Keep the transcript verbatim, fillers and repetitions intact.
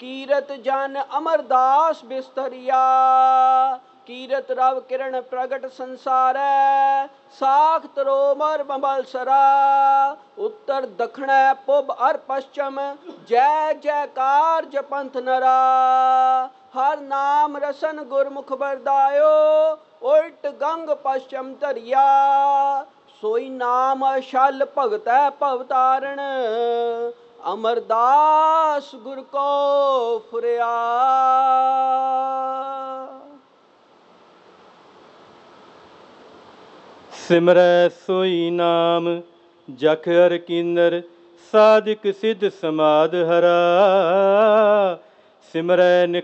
ਕੀਰਤ ਜਨ ਅਮਰਦਾਸ ਬਿਸਤਰੀਆ। ਕੀਰਤ ਰਵ ਕਿਰਨ ਪ੍ਰਗਟ ਸੰਸਾਰੈ, ਸਾਖਤ ਰੋਮਰ ਬੰਬਲਸਰਾ। ਉੱਤਰ ਦਖਣੈ ਪੁਬ ਅਰ ਪਸ਼ਚਮ, ਜੈ ਜੈਕਾਰ ਜਪੰਥ ਨਰਾ। ਹਰ ਨਾਮ ਰਸਨ ਗੁਰਮੁਖ ਬਰਦਾਇਓ, ਉਲਟ ਗੰਗ ਪਸ਼ਚਮ ਧਰਿਆ। ਸੋਈ ਨਾਮ ਛਲ ਭਗਤੈ ਭਵ ਤਾਰਨ, ਅਮਰਦਾਸ ਗੁਰ ਕੋ ਫੁਰਿਆ। ਸਿਮਰੈ ਸੋਈ ਨਾਮ ਜਖ ਹਰ ਕੀਨਰ, ਸਾਧਿਕ ਸਿੱਧ ਸਮਾਧ ਹਰਾ। ਸਿਮਰੈ